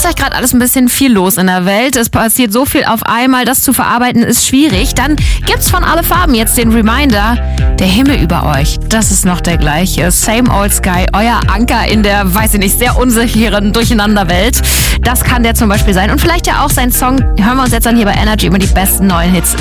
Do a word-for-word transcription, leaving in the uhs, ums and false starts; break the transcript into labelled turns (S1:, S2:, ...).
S1: vielleicht gerade alles ein bisschen viel los in der Welt. Es passiert so viel auf einmal, das zu verarbeiten ist schwierig. Dann gibt's von Alle Farben jetzt den Reminder, der Himmel über euch, das ist noch der gleiche. Same old sky, euer Anker in der, weiß ich nicht, sehr unsicheren Durcheinanderwelt. Das kann der zum Beispiel sein. Und vielleicht ja auch sein Song. Hören wir uns jetzt dann hier bei Energy immer die besten neuen Hits.